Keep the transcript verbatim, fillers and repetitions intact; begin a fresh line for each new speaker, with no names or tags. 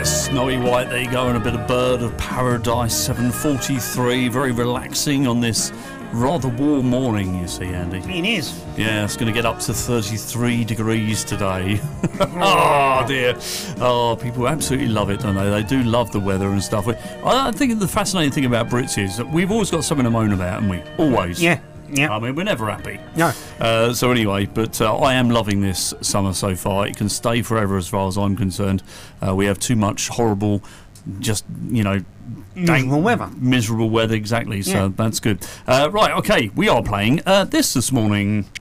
Yes, Snowy White, there you go, and a bit of Bird of Paradise, seven forty-three, very relaxing on this rather warm morning, you see, Andy.
It is.
Yeah, it's going to get up to thirty-three degrees today. Oh, dear. Oh, people absolutely love it, don't they? They do love the weather and stuff. I think the fascinating thing about Brits is that we've always got something to moan about, haven't we? Always.
Yeah. Yeah.
I mean, we're never happy.
No.
Uh, so anyway, but uh, I am loving this summer so far. It can stay forever as far as I'm concerned. Uh, we have too much horrible, just, you know...
Miserable weather.
Miserable weather, exactly. So
yeah.
that's good. Uh, right, okay, we are playing uh, this this morning.